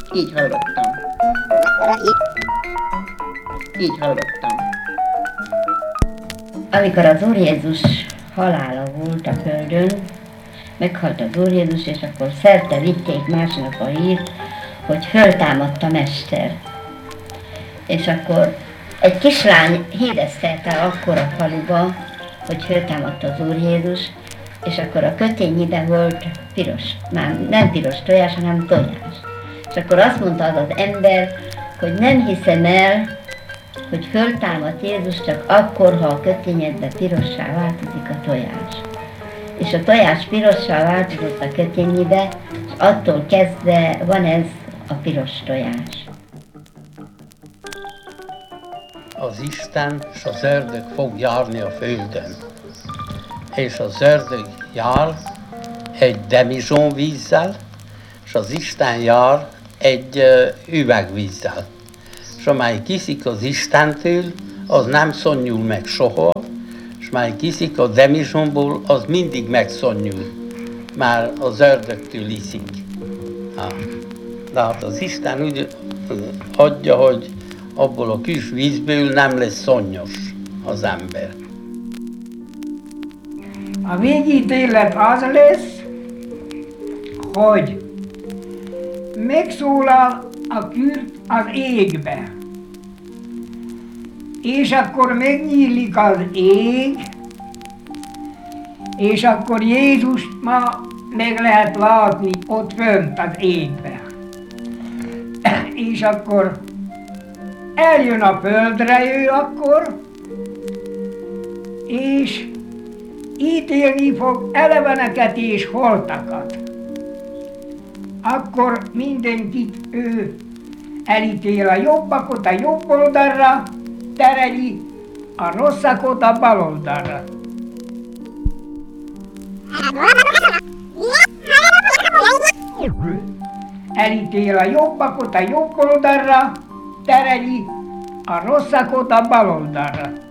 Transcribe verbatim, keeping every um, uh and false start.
Így hallottam. Így hallottam. Amikor az Úr Jézus halála volt a földön, meghalt az Úr Jézus, és akkor szerte vitték másnap a hírt, hogy föltámadt a Mester. És akkor egy kislány híreztelte akkor a faluba, hogy föltámadt az Úr Jézus, és akkor a kötényibe volt piros, már nem piros tojás, hanem tojás. És akkor azt mondta az az ember, hogy nem hiszem el, hogy föltámadt Jézus csak akkor, ha a kötényedbe pirossá változik a tojás. És a tojás pirossá változott a kötényibe, és attól kezdve van ez a piros tojás. Az Isten és az ördög fog járni a földön. És az ördög jár egy demizsón vízzel, és az Isten jár egy üvegvízzel. És amely kiszik az Istentől, az nem szonnyul meg soha, és amely kiszik a demizsonból, az mindig megszonnyul, már az ördögtől iszik. De hát az Isten úgy adja, hogy abból a kis vízből nem lesz szonnyos az ember. A végítélet az lesz, hogy megszólal a kürt az égbe, és akkor megnyílik az ég, és akkor Jézust ma meg lehet látni ott fönt az égbe. És akkor eljön a földre ő akkor, és ítélni fog eleveneket és holtakat. Akkor mindenkit ő elítél, a jobbakot a jobb oldalra, tereli a rosszakot a bal oldalra. Elítél a jobbakot a jobb oldalra, tereli a rosszakot a bal oldalra.